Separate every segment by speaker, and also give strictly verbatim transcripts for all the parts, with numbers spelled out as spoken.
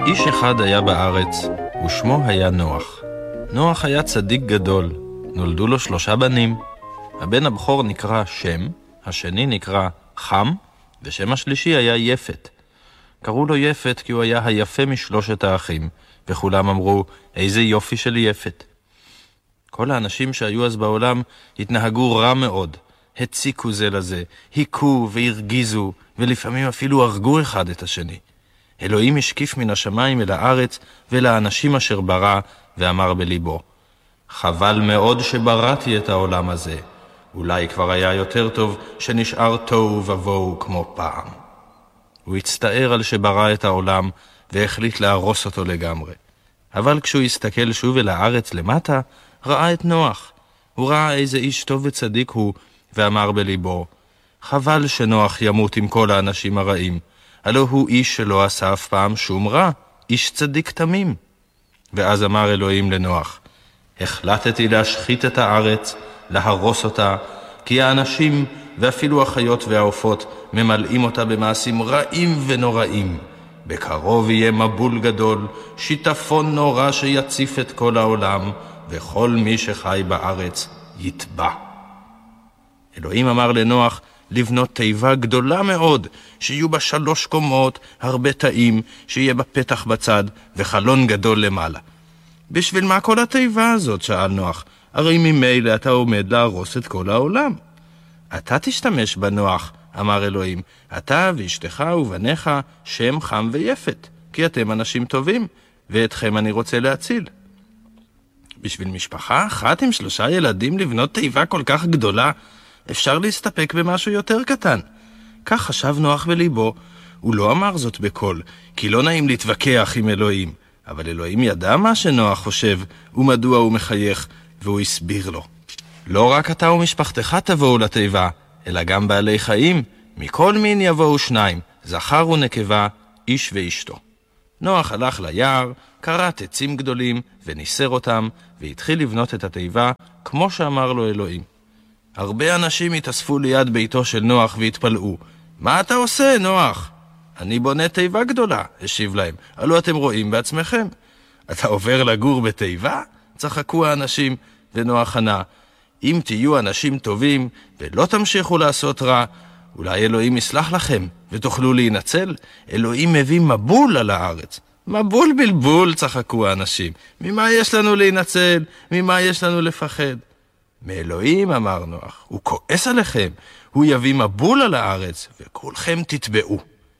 Speaker 1: איש אחד היה בארץ, ושמו היה נוח. נוח היה צדיק גדול, נולדו לו שלושה בנים. הבן הבכור נקרא שם, השני נקרא חם, ושם השלישי היה יפת. קראו לו יפת כי הוא היה היפה משלושת האחים, וכולם אמרו, איזה יופי של יפת. כל האנשים שהיו אז בעולם התנהגו רע מאוד, הציקו זה לזה, היכו והרגיזו, ולפעמים אפילו הרגו אחד את השני. אלוהים השקיף מן השמיים אל הארץ ולאנשים אשר ברא, ואמר בליבו, חבל מאוד שבראתי את העולם הזה, אולי כבר היה יותר טוב שנשאר תוהו ובוהו כמו פעם. הוא הצטער על שברא את העולם והחליט להרוס אותו לגמרי. אבל כשהוא הסתכל שוב אל הארץ למטה, ראה את נוח. הוא ראה איזה איש טוב וצדיק הוא, ואמר בליבו, חבל שנוח ימות עם כל האנשים הרעים, הלא הוא איש שלא עשה אף פעם שום רע, איש צדיק תמים. ואז אמר אלוהים לנוח, החלטתי להשחית את הארץ, להרוס אותה, כי האנשים ואפילו החיות והעופות ממלאים אותה במעשים רעים ונוראים. בקרוב יהיה מבול גדול, שיטפון נורא שיציף את כל העולם, וכל מי שחי בארץ יטבע. אלוהים אמר לנוח לבנות תיבה גדולה מאוד, שיהיו בה שלוש קומות, הרבה תאים, שיהיה בה פתח בצד וחלון גדול למעלה. בשביל מה כל התיבה הזאת? שאל נוח. הרי ממילא אתה עומד להרוס את כל העולם. אתה תשתמש בנוח, אמר אלוהים, אתה ואשתך ובניך, שם, חם ויפת, כי אתם אנשים טובים, ואתכם אני רוצה להציל. בשביל משפחה אחת עם שלושה ילדים לבנות תיבה כל כך גדולה, אפשר להסתפק במשהו יותר קטן. כך חשב נוח בליבו. הוא לא אמר זאת בקול, כי לא נעים להתווכח עם אלוהים. אבל אלוהים ידע מה שנוח חושב, ומדוע הוא מחייך, והוא הסביר לו. לא רק אתה ומשפחתך תבואו לתיבה, אלא גם בעלי חיים. מכל מין יבואו שניים, זכר ונקבה, איש ואשתו. נוח הלך ליער, קראת עצים גדולים, וניסר אותם, והתחיל לבנות את התיבה, כמו שאמר לו אלוהים. הרבה אנשים התאספו ליד ביתו של נוח והתפלאו. מה אתה עושה, נוח? אני בונה תיבה גדולה, השיב להם. הלא אתם רואים בעצמכם. אתה עובר לגור בתיבה? צחקו האנשים, ונוח ענה. אם תהיו אנשים טובים ולא תמשיכו לעשות רע, אולי אלוהים יסלח לכם ותוכלו להינצל. אלוהים מביא מבול על הארץ. מבול בלבול, צחקו האנשים. ממה יש לנו להינצל? ממה יש לנו לפחד? מאלוהים, אמר נוח, הוא כועס עליכם, הוא יביא מבול על הארץ, וכולכם תטבעו.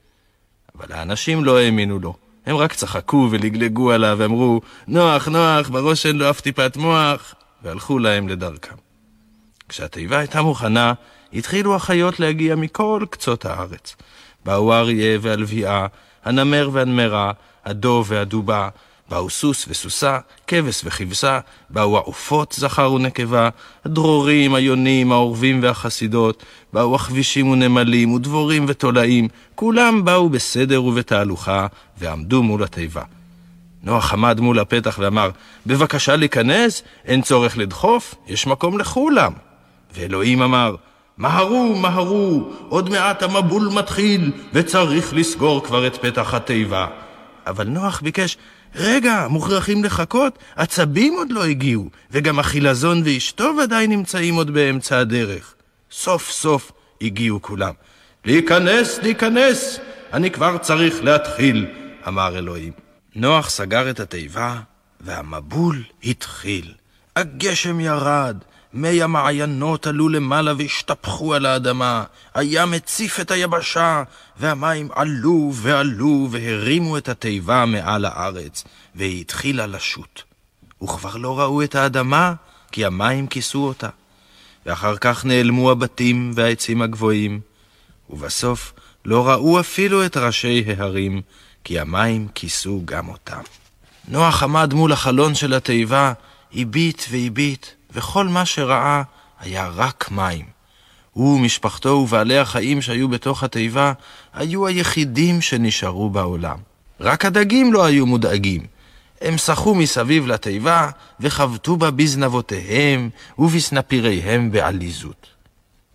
Speaker 1: אבל האנשים לא האמינו לו, הם רק צחקו ולגלגו עליו, ואמרו, נוח, נוח, בראש אין לו אף טיפת מוח, והלכו להם לדרכם. כשהתיבה הייתה מוכנה, התחילו החיות להגיע מכל קצות הארץ. באו אריה והלביאה, הנמר והנמרה, הדוב והדובה, באו סוס וסוסה, כבש וכבשה, באו העופות זכר ונקבה, הדרורים, היונים, העורבים והחסידות, באו החבישים ונמלים ודבורים ותולעים, כולם באו בסדר ובתהלוכה ועמדו מול התיבה. נוח עמד מול הפתח ואמר, בבקשה להיכנס, אין צורך לדחוף, יש מקום לכולם. ואלוהים אמר, מהרו, מהרו, עוד מעט המבול מתחיל וצריך לסגור כבר את פתח התיבה. אבל נוח ביקש, רגע, מוכרחים לחכות, עצבים עוד לא הגיעו, וגם החילזון ואשתו ודאי נמצאים עוד באמצע הדרך. סוף סוף הגיעו כולם. להיכנס, להיכנס, אני כבר צריך להתחיל, אמר אלוהים. נוח סגר את התיבה, והמבול התחיל. הגשם ירד, מי המעיינות עלו למעלה והשתפכו על האדמה, הים הציף את היבשה, והמים עלו ועלו והרימו את התיבה מעל הארץ, והיא התחילה לשוט. וכבר לא ראו את האדמה, כי המים כיסו אותה. ואחר כך נעלמו הבתים והעצים הגבוהים, ובסוף לא ראו אפילו את ראשי ההרים, כי המים כיסו גם אותם. נוח עמד מול החלון של התיבה, הביט והביט, וכל מה שראה היה רק מים. הוא ומשפחתו ובעלי החיים שהיו בתוך התיבה היו היחידים שנשארו בעולם. רק הדגים לא היו מודאגים. הם שחו מסביב לתיבה וחבטו בה בזנבותיהם ובסנפיריהם בעליזות.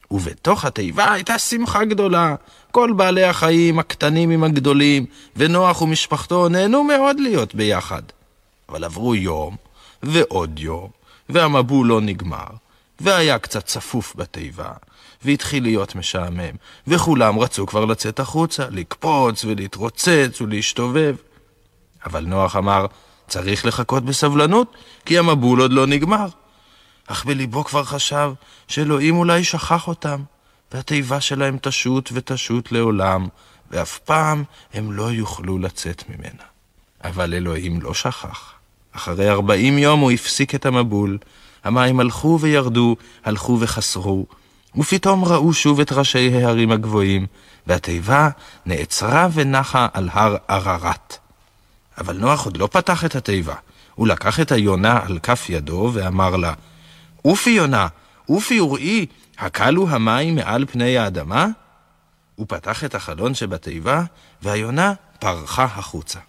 Speaker 1: ובתוך התיבה הייתה שמחה גדולה. כל בעלי החיים הקטנים עם הגדולים, ונוח ומשפחתו נהנו מאוד להיות ביחד. אבל עברו יום, ועוד יום, והמבול לא נגמר, והיה קצת צפוף בתיבה, והתחיל להיות משעמם, וכולם רצו כבר לצאת החוצה, לקפוץ ולהתרוצץ ולהשתובב. אבל נוח אמר, צריך לחכות בסבלנות, כי המבול עוד לא נגמר. אך בליבו כבר חשב שאלוהים אולי שכח אותם, והתיבה שלהם תשות ותשות לעולם, ואף פעם הם לא יוכלו לצאת ממנה. אבל אלוהים לא שכח. אחרי ארבעים יום הוא הפסיק את המבול, המים הלכו וירדו, הלכו וחסרו, ופתאום ראו שוב את ראשי ההרים הגבוהים, והתיבה נעצרה ונחה על הר עררת. אבל נוח עוד לא פתח את התיבה. הוא לקח את היונה על כף ידו ואמר לה, אופי יונה, אופי וראי, הקלו המים מעל פני האדמה? הוא פתח את החלון שבתיבה, והיונה פרחה החוצה.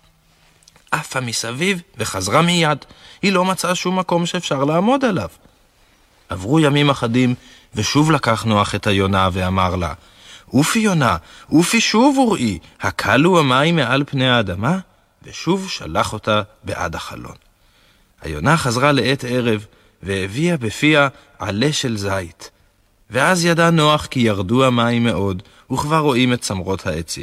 Speaker 1: עפה מסביב וחזרה מיד. היא לא מצאה שום מקום שאפשר לעמוד עליו. עברו ימים אחדים, ושוב לקח נוח את היונה ואמר לה, אופי יונה, אופי שוב וראי, הקלו המים מעל פני האדמה? ושוב שלח אותה בעד החלון. היונה חזרה לעת ערב, והביאה בפיה עלה של זית. ואז ידע נוח כי ירדו המים מאוד, וכבר רואים את צמרות העצים.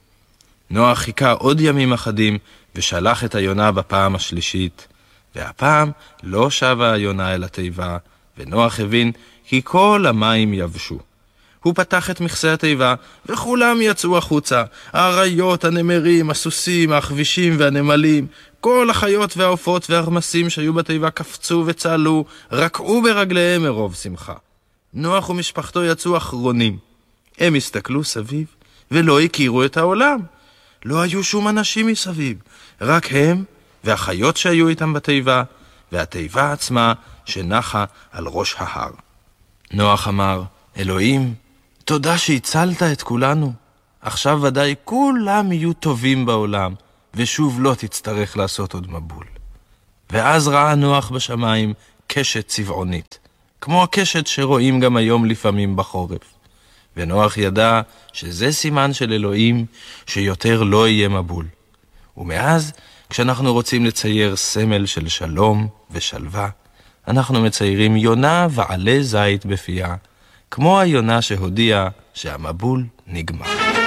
Speaker 1: נוח חיכה עוד ימים אחדים, ושלח את היונה בפעם השלישית, והפעם לא שבה היונה אל התיבה, ונוח הבין כי כל המים יבשו. הוא פתח את מכסה התיבה, וכולם יצאו החוצה. האריות, הנמרים, הסוסים, החבישים והנמלים, כל החיות והעופות והרמסים שהיו בתיבה קפצו וצעלו, רקעו ברגליהם מרוב שמחה. נוח ומשפחתו יצאו אחרונים. הם הסתכלו סביב, ולא הכירו את העולם. לא היו שום אנשים מסביב, רק הם והחיות שהיו איתם בתיבה, והתיבה עצמה שנחה על ראש ההר. נוח אמר, אלוהים, תודה שהצלת את כולנו. עכשיו ודאי כולם יהיו טובים בעולם, ושוב לא תצטרך לעשות עוד מבול. ואז ראה נוח בשמיים קשת צבעונית, כמו הקשת שרואים גם היום לפעמים בחורף. ונוח ידע שזה סימן של אלוהים שיותר לא יהיה מבול. ומאז, כשאנחנו רוצים לצייר סמל של שלום ושלווה, אנחנו מציירים יונה ועלה זית בפיה, כמו היונה שהודיעה שהמבול נגמר.